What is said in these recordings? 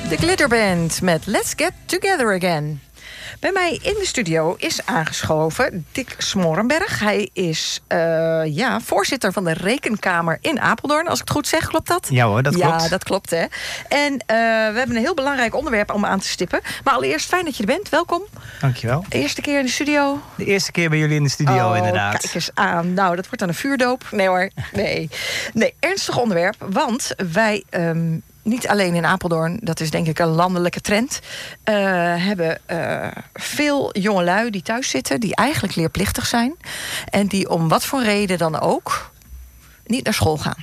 De Glitterband met Let's Get Together Again. Bij mij in de studio is aangeschoven Dick Smorenberg. Hij is voorzitter van de Rekenkamer in Apeldoorn. Als ik het goed zeg, klopt dat? Ja hoor, dat klopt. Ja, dat klopt, hè. En we hebben een heel belangrijk onderwerp om aan te stippen. Maar allereerst, fijn dat je er bent. Welkom. Dankjewel. Eerste keer in de studio? De eerste keer bij jullie in de studio, inderdaad. Kijk eens aan. Nou, dat wordt dan een vuurdoop. Nee hoor, nee, ernstig onderwerp. Want wij... niet alleen in Apeldoorn, dat is denk ik een landelijke trend... hebben veel jongelui die thuis zitten... die eigenlijk leerplichtig zijn... en die om wat voor reden dan ook niet naar school gaan.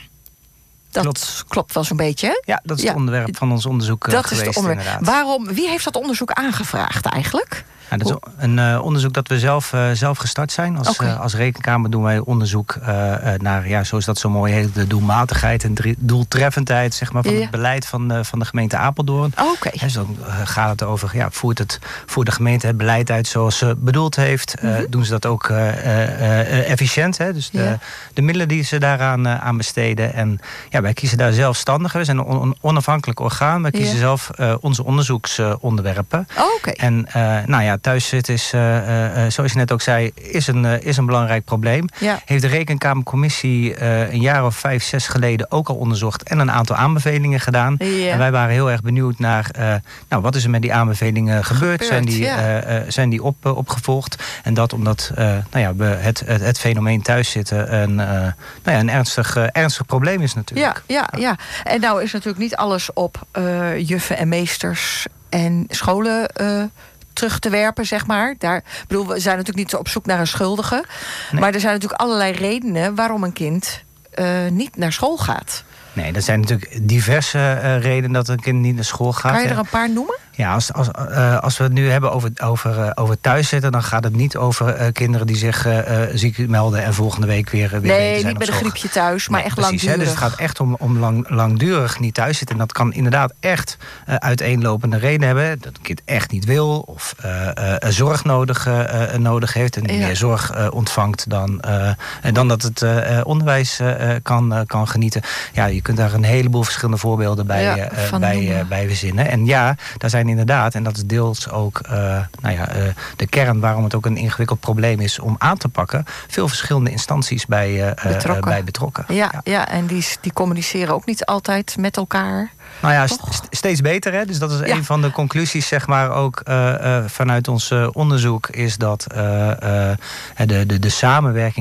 Dat klopt wel zo'n beetje, hè? Ja, dat is het onderwerp van ons onderzoek dat geweest, is het onderwerp. Inderdaad. Wie heeft dat onderzoek aangevraagd eigenlijk? Ja, dat is een onderzoek dat we zelf gestart zijn. Als Rekenkamer doen wij onderzoek naar, zoals dat zo mooi heet... de doelmatigheid en doeltreffendheid zeg maar, van het beleid van de gemeente Apeldoorn. Dus dan gaat het over, voert de gemeente het beleid uit zoals ze bedoeld heeft? Doen ze dat ook efficiënt? Hè? Dus de middelen die ze daaraan aan besteden. En wij kiezen daar zelfstandig. We zijn een onafhankelijk orgaan. We kiezen zelf onze onderzoeksonderwerpen. En thuis zitten is, zoals je net ook zei, is een belangrijk probleem. Ja. Heeft de Rekenkamercommissie een jaar of 5, 6 geleden ook al onderzocht en een aantal aanbevelingen gedaan. Ja. En wij waren heel erg benieuwd naar wat is er met die aanbevelingen gebeurd? Zijn die opgevolgd? En dat omdat we het fenomeen thuiszitten een ernstig probleem is natuurlijk. Ja. En nou is natuurlijk niet alles op juffen en meesters en scholen terug te werpen, zeg maar. We zijn natuurlijk niet op zoek naar een schuldige. Nee. Maar er zijn natuurlijk allerlei redenen waarom een kind niet naar school gaat. Nee, er zijn natuurlijk diverse redenen dat een kind niet naar school gaat. Kan je er een paar noemen? Ja, als we het nu hebben over thuiszitten... dan gaat het niet over kinderen die zich ziek melden... en volgende week weer nee, niet met een griepje thuis, maar echt precies, langdurig. Dus het gaat echt om langdurig niet thuiszitten. En dat kan inderdaad echt uiteenlopende redenen hebben. Dat een kind echt niet wil of zorg nodig heeft... en meer zorg ontvangt dan dat het onderwijs kan genieten. Ja, je kunt daar een heleboel verschillende voorbeelden bij verzinnen. En daar zijn inderdaad, en dat is deels ook de kern waarom het ook een ingewikkeld probleem is om aan te pakken, veel verschillende instanties bij betrokken. Ja, en die communiceren ook niet altijd met elkaar. Nou ja, steeds beter. Hè? Dus dat is een van de conclusies, zeg maar, ook vanuit ons onderzoek, is dat de samenwerking